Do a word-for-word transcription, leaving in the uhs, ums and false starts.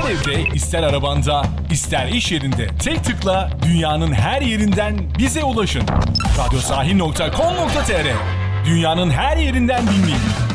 evde, ister arabanda, ister iş yerinde tek tıkla dünyanın her yerinden bize ulaşın. radyosahil nokta com nokta tr Dünyanın her yerinden dinleyin.